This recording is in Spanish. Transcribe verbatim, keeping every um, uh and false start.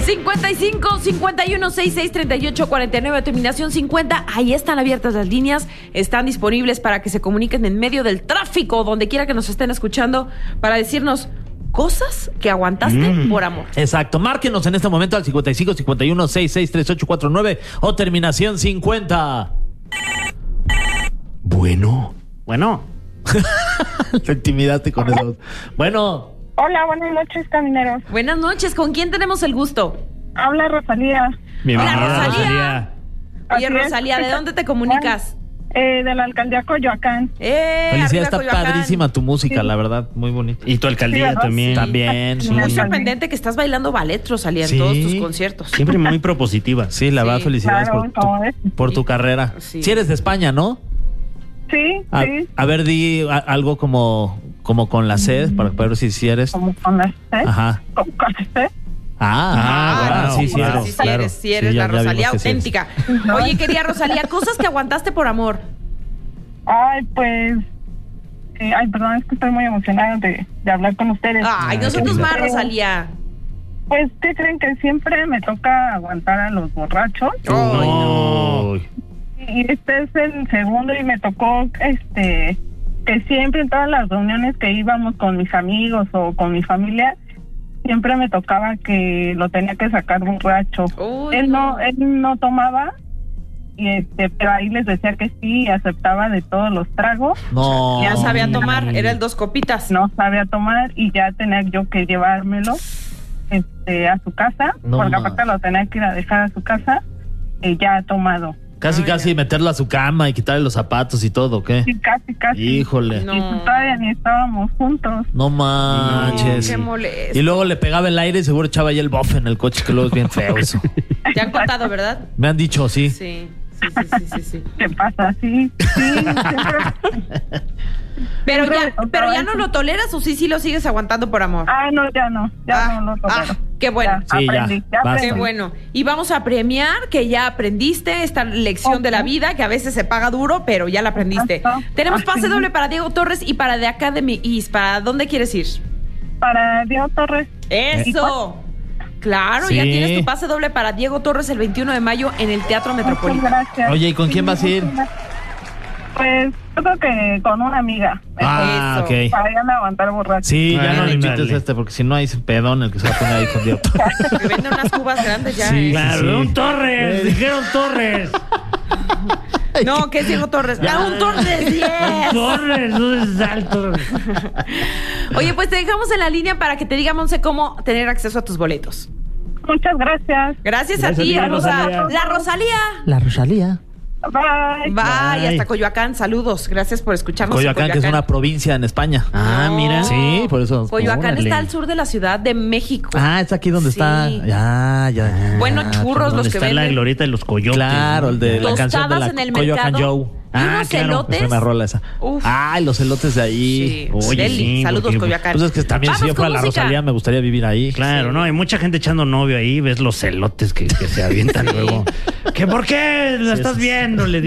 cincuenta y cinco, cincuenta y uno, sesenta y seis, treinta y ocho, cuarenta y nueve, terminación cincuenta. Ahí están abiertas las líneas, están disponibles para que se comuniquen en medio del tráfico, donde quiera que nos estén escuchando, para decirnos cosas que aguantaste mm. por amor. Exacto, márquenos en este momento al cincuenta y cinco, cincuenta y uno, sesenta y seis, treinta y ocho, cuarenta y nueve o terminación cincuenta. Bueno. Bueno. Te intimidaste con eso. Bueno. Hola, buenas noches, camineros. Buenas noches, ¿con quién tenemos el gusto? Habla Rosalía. Bienvenida, Hola, Rosalía. Rosalía. Oye, Así es. Rosalía, ¿de dónde te comunicas? Eh, de la alcaldía Coyoacán. Eh, Felicidades, arriba está Coyoacán. padrísima tu música, Sí. la verdad, muy bonita. Y tu alcaldía Sí, también. También, sí. Muy sorprendente que estás bailando ballet, Rosalía, en Sí. todos tus conciertos. Siempre muy propositiva. Sí, la Sí. verdad, felicidades Claro, por, tu, como es. por tu carrera. Sí. Si eres de España, ¿no? Sí, A, sí. a ver, di a- algo como, como con la C, para ver si, si eres. Como con la C. Ajá. Con, con C. Ah, Ah, ah, wow, sí, sí, claro, eres. Sí, sí claro. eres, sí eres Sí, ya- la ya Rosalía vimos que sí eres. auténtica. Oye, querida Rosalía, cosas que aguantaste por amor. Ay, pues. eh, ay, perdón, es que estoy muy emocionada de, de hablar con ustedes. Ay, Ah, nosotros qué más, linda. Rosalía. Pues, ¿qué creen? Que siempre me toca aguantar a los borrachos. Ay, no. Uy. Y este es el segundo y me tocó, este, que siempre en todas las reuniones que íbamos con mis amigos o con mi familia, siempre me tocaba que lo tenía que sacar borracho. Uy, él no, no. él no tomaba, y este, pero ahí les decía que sí, aceptaba de todos los tragos, No. Ya sabía tomar, era el dos copitas. no sabía tomar y ya tenía yo que llevármelo, este, a su casa, No, porque ma. aparte lo tenía que ir a dejar a su casa y ya ha tomado. Casi, Ay, casi meterlo a su cama y quitarle los zapatos y todo, ¿qué? Sí, casi, casi. Híjole. No. Y pues todavía ni estábamos juntos. No manches. Qué molesto. Y luego le pegaba el aire y seguro echaba ahí el bofe en el coche, que luego es bien feo eso. Te han contado, ¿verdad? Me han dicho, sí. Sí, sí, sí, sí, sí, sí. ¿Qué pasa? Sí, sí. siempre- Pero siempre ya, me tocaba pero ya eso. no lo toleras o sí, sí lo sigues aguantando por amor. Ah, no, ya no. Ya Ah, no lo tolero. ah, qué bueno. Ya, Sí, ya, aprendí, ya basta. Qué aprendí. bueno. Y vamos a premiar que ya aprendiste esta lección de la vida, que a veces se paga duro, pero ya la aprendiste. Ajá. Tenemos pase Así. doble para Diego Torres y para The Academy East. ¿Para dónde quieres ir? Para Diego Torres. ¡Eso! Claro, Sí. ya tienes tu pase doble para Diego Torres el veintiuno de mayo en el Teatro Muchas Metropolitano. gracias. Oye, ¿y con quién vas a ir? Pues yo creo que con una amiga. Ah, Eso. ok. Para ya no aguantar borracho. Sí, ya Ah, no le invites dale. a este, porque si no hay pedón el que se va a poner ahí con Dios. Me venden unas cubas grandes ya. Sí. ¿eh? Claro, Sí. un Torres. Dijeron Torres. No, que es Diego Torres. ¡Ah, un Torres diez! Torres, no es alto. Oye, pues te dejamos en la línea para que te diga, Monse, cómo tener acceso a tus boletos. Muchas gracias. Gracias, a Gracias ti, a ti, Rosa. Rosalía. La Rosalía. La Rosalía. Bye. Bye, Bye. hasta Coyoacán. Saludos. Gracias por escucharnos. en Coyoacán, que es una provincia en España. Ah, No. mira. Sí, por eso. Coyoacán Órale. está al sur de la Ciudad de México. Ah, es aquí donde Sí. está. Ya, ya. Bueno, churros Donde los que está la venden. glorieta de los coyotes. Claro, ¿no? el de la canción de la Tostadas en el Coyoacán mercado. Joe. Y Ah, unos claro, elotes. Es una rola esa. Uf. Ay, los elotes de ahí. Sí. Oye, Deli. sí, Saludos, porque- Coyoacán. Pues es que también si Vamos yo fuera con la música. Rosalía me gustaría vivir ahí. Claro, Sí. no, hay mucha gente echando novio ahí, ves los celotes que, que se avientan luego. ¿Que por qué la Sí, estás sí, sí. viendo? Le